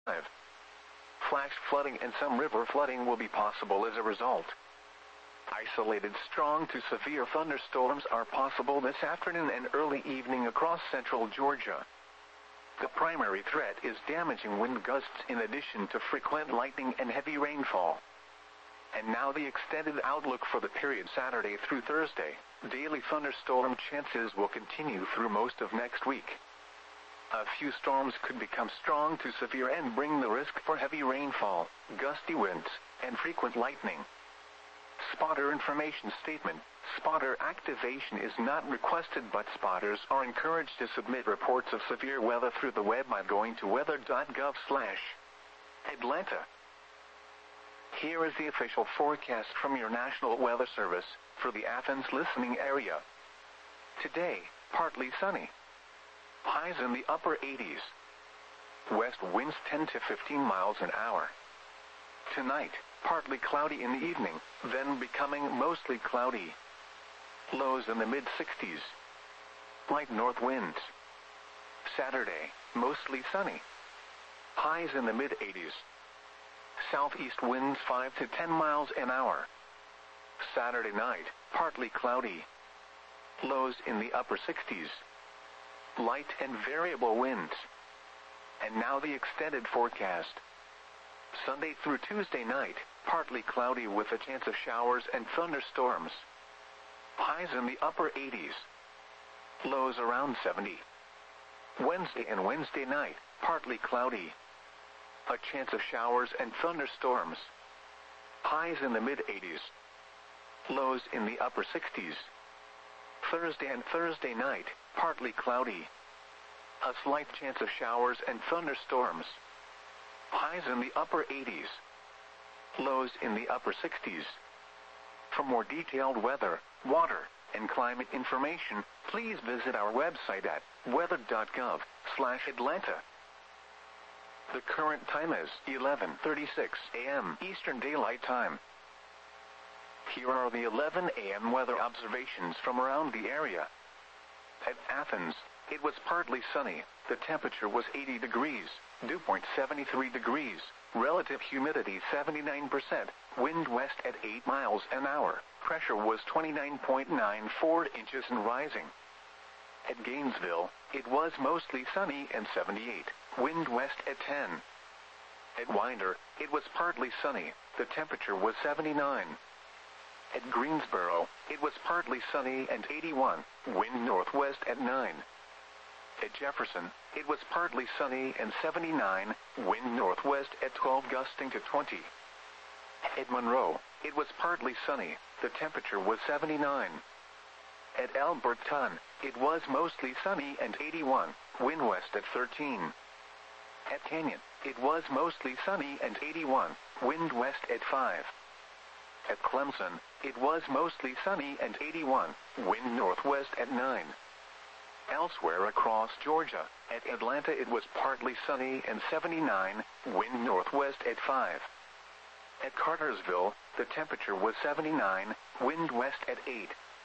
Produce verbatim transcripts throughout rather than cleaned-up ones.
Flash flooding and some river flooding will be possible as a result. Isolated strong to severe thunderstorms are possible this afternoon and early evening across central Georgia. The primary threat is damaging wind gusts in addition to frequent lightning and heavy rainfall. And now the extended outlook for the period Saturday through Thursday. Daily thunderstorm chances will continue through most of next week. A few storms could become strong to severe and bring the risk for heavy rainfall, gusty winds, and frequent lightning. Spotter information statement. Spotter activation is not requested, but spotters are encouraged to submit reports of severe weather through the web by going to weather dot gov slash Atlanta. Here is the official forecast from your National Weather Service for the Athens listening area. Today, partly sunny. Highs in the upper eighties. West winds ten to fifteen miles an hour. Tonight, partly cloudy in the evening, then becoming mostly cloudy. Lows in the mid sixties. Light north winds. Saturday, mostly sunny. Highs in the mid eighties. Southeast winds five to ten miles an hour. Saturday night, partly cloudy. Lows in the upper sixties. Light and variable winds. And now the extended forecast. Sunday through Tuesday night, partly cloudy with a chance of showers and thunderstorms. Highs in the upper eighties. Lows around seventy. Wednesday and Wednesday night, partly cloudy. A chance of showers and thunderstorms. Highs in the mid eighties. Lows in the upper sixties. Thursday and Thursday night, partly cloudy. A slight chance of showers and thunderstorms. Highs in the upper eighties. Lows in the upper sixties. For more detailed weather, water, and climate information, please visit our website at weather dot gov slash Atlanta. The current time is eleven thirty-six a m Eastern Daylight Time. Here are the eleven a m weather observations from around the area. At Athens, it was partly sunny. The temperature was eighty degrees, dew point seventy-three degrees, relative humidity seventy-nine percent, wind west at eight miles an hour, pressure was twenty-nine point nine four inches and rising. At Gainesville, it was mostly sunny and seventy-eight, wind west at ten. At Winder, it was partly sunny. The temperature was seventy-nine. At Greensboro, it was partly sunny and eighty-one, wind northwest at nine. At Jefferson, it was partly sunny and seventy-nine, wind northwest at twelve gusting to twenty. At Monroe, it was partly sunny. The temperature was seventy-nine. At Alberton, it was mostly sunny and eighty-one, wind west at thirteen. At Canyon, it was mostly sunny and eighty-one, wind west at five. At Clemson, it was mostly sunny and eighty-one, wind northwest at nine. Elsewhere across Georgia, at Atlanta it was partly sunny and seventy-nine, wind northwest at five. At Cartersville, the temperature was seventy-nine, wind west at eight.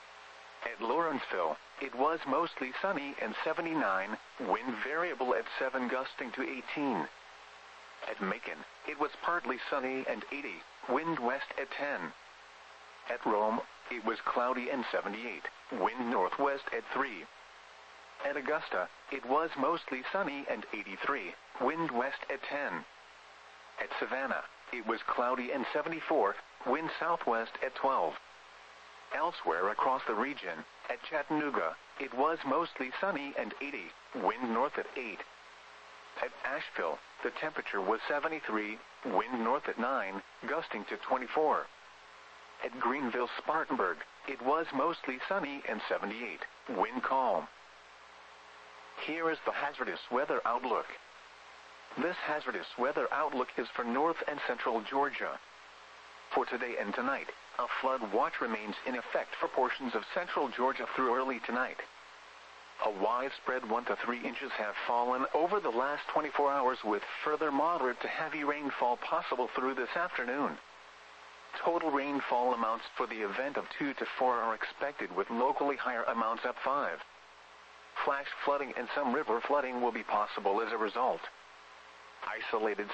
At Lawrenceville, it was mostly sunny and seventy-nine, wind variable at seven gusting to eighteen. At Macon, it was partly sunny and eighty, wind west at ten. At Rome, it was cloudy and seventy-eight, wind northwest at three. At Augusta, it was mostly sunny and eighty-three, wind west at ten. At Savannah, it was cloudy and seventy-four, wind southwest at twelve. Elsewhere across the region, at Chattanooga, it was mostly sunny and eighty, wind north at eight. At Asheville, the temperature was seventy-three, wind north at nine, gusting to twenty-four. At Greenville-Spartanburg, it was mostly sunny and seventy-eight, wind calm. Here is the hazardous weather outlook. This hazardous weather outlook is for north and central Georgia. For today and tonight, a flood watch remains in effect for portions of central Georgia through early tonight. A widespread one to three inches have fallen over the last twenty-four hours, with further moderate to heavy rainfall possible through this afternoon. Total rainfall amounts for the event of two to four are expected, with locally higher amounts up five. Flash flooding and some river flooding will be possible as a result. Isolated